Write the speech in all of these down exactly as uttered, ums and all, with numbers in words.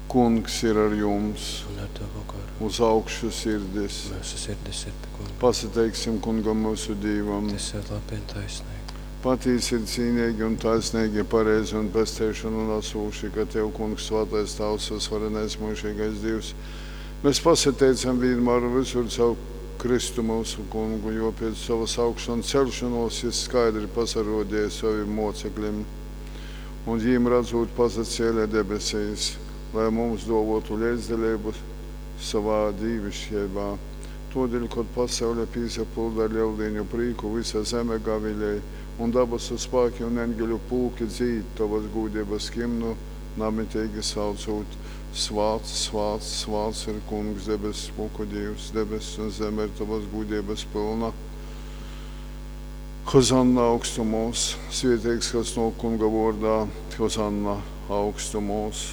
Kungs ir ar jums, un ar tavu garu. uz augšu sirdis. Mūsu sirdis ir pie kunga. Pasateiksim kungam mūsu Dievam. Tas ir labi un taisnīgi. Patīs ir cīnīgi un taisnīgi, pareizi un pestēšana un asūši, ka Tev, Kungs, svētais Tavs, visvarenais mūžīgais Dievs. Mēs pasateicam vienmēr visur savu Kristu mūsu kungu, jo pēc savas augšanas celšanos ir skaidri pasarodījis saviem mocekļiem. Un viņiem redzot pasacēlē debesīs, lai mums dovotu līdzdalību savā dīvišķībā. Todēļ, kad pasaule pīsapilda ar ļaudīņu prīku, visa zeme gavilēja, un dabasu spēki un eņģeļu pulki dzīt Tavas gūdības himnu, namitīgi saucot: Svāts, svāts, svāts ir Kungs, debes spēku Dievs, debes un zeme ir Tavas gūdības pilna. Hozanna augstumos, svētīgs, kas no Kunga vārdā, Hozanna augstumos.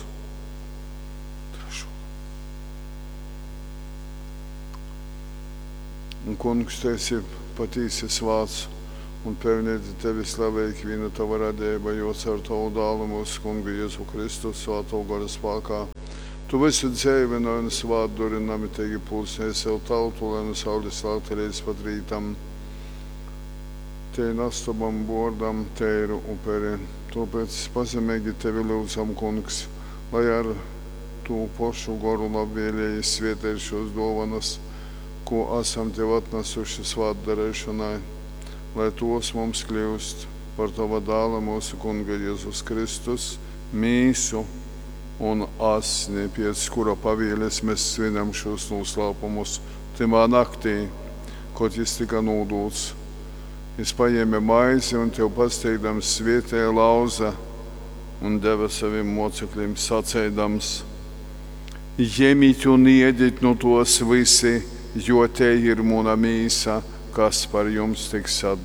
Un Kungs, Tu esi patīsi svāts, un pelnīti Tevi slavēk viena Tava radība, jo caur Tavu dēlu mūsu Kungu Jēzu Kristu svēto gara spēkā. Tu visu dzīvināji un svātdori namitīgi pulsnēji sev tautu, lai no saules slāgti līdz pat rītam. Te nastabam bordam, teiru uperi. Tāpēc pazemīgi Tevi lūdzam, Kungs, lai ar Tu pašu garu labvēlēji svētē šos dovanas, ko esam Tev atnesuši svātdarēšanai, lai tos mums kļūst par Tava dēla mūsu Kunga Jēzus Kristus, mīsu un asni, pēc kura pavēles mēs svinam šos noslēpumus. Timā naktī, kad Jis tika nodūts, Jis paņēma maizi un Tev pasteigdams svētēja lauza un deva saviem mocekļiem sacēdams: Ņemiet un ēdiet no tos visi, jo te ir mana mīsa, kas par jums tiks atdota.